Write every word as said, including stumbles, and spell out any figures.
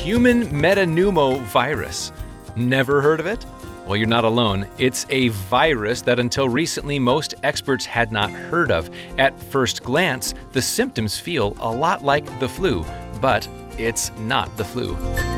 human metapneumovirus. Never heard of it? Well, you're not alone. It's a virus that until recently most experts had not heard of. At first glance, the symptoms feel a lot like the flu, but it's not the flu.